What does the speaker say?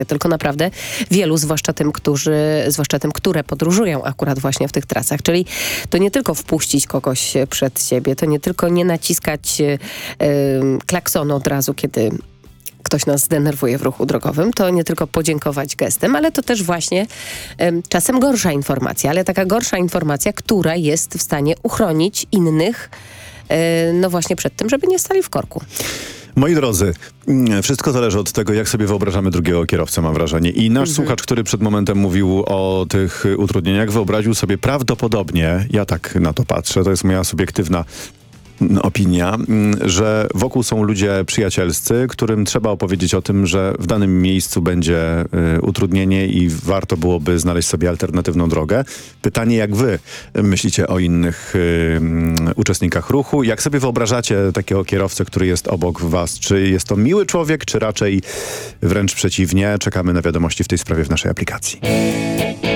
tylko naprawdę wielu, zwłaszcza tym, które podróżują akurat właśnie w tych trasach. Czyli to nie tylko wpuścić kogoś przed siebie, to nie tylko nie naciskać klaksonu od razu, kiedy ktoś nas zdenerwuje w ruchu drogowym, to nie tylko podziękować gestem, ale to też właśnie czasem gorsza informacja, ale taka gorsza informacja, która jest w stanie uchronić innych no właśnie przed tym, żeby nie stali w korku. Moi drodzy, wszystko zależy od tego, jak sobie wyobrażamy drugiego kierowcę, mam wrażenie. I nasz słuchacz, który przed momentem mówił o tych utrudnieniach, wyobraził sobie prawdopodobnie, ja tak na to patrzę, to jest moja subiektywna opinia, że wokół są ludzie przyjacielscy, którym trzeba opowiedzieć o tym, że w danym miejscu będzie utrudnienie i warto byłoby znaleźć sobie alternatywną drogę. Pytanie, jak wy myślicie o innych uczestnikach ruchu? Jak sobie wyobrażacie takiego kierowcę, który jest obok was? Czy jest to miły człowiek, czy raczej wręcz przeciwnie? Czekamy na wiadomości w tej sprawie w naszej aplikacji.